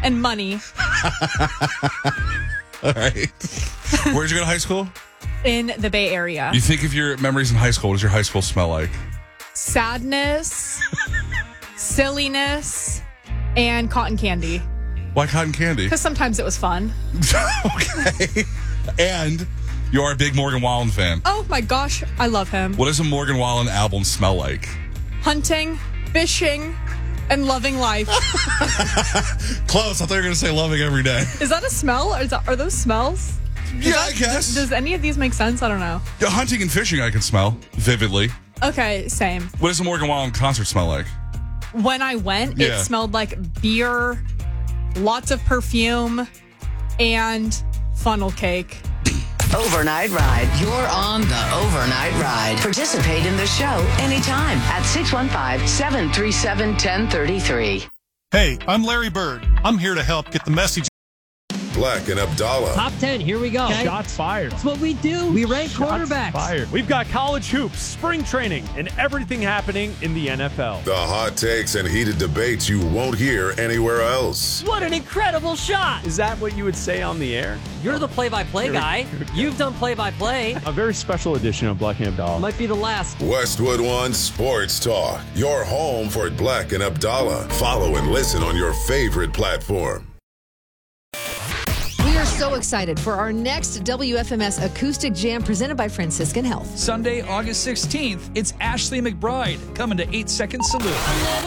and money. All right. Where'd you go to high school? In the Bay Area. You think of your memories in high school. What does your high school smell like? Sadness, silliness, and cotton candy. Why cotton candy? Because sometimes it was fun. Okay. And you are a big Morgan Wallen fan. Oh my gosh, I love him. What does a Morgan Wallen album smell like? Hunting, fishing, and loving life. Close. I thought you were going to say loving every day. Is that a smell? Are those smells? Yeah, I guess. Does any of these make sense? I don't know. Yeah, hunting and fishing I can smell vividly. Okay, same. What does a Morgan Wallen concert smell like? When I went, Yeah. it smelled like beer, lots of perfume, and funnel cake. Overnight Ride. You're on the Overnight Ride. Participate in the show anytime at 615-737-1033. Hey, I'm Larry Bird. I'm here to help get the message. Black and Abdallah. Top 10, here we go. Okay? Shots fired. That's what we do. We rank quarterbacks. Fired. We've got college hoops, spring training, and everything happening in the NFL. The hot takes and heated debates you won't hear anywhere else. What an incredible shot. Is that what you would say on the air? You're the play-by-play guy. You've done play-by-play. A very special edition of Black and Abdallah. Might be the last. Westwood One Sports Talk. Your home for Black and Abdallah. Follow and listen on your favorite platform. We are so excited for our next WFMS Acoustic Jam presented by Franciscan Health. Sunday, August 16th, it's Ashley McBride coming to 8 Second Salute.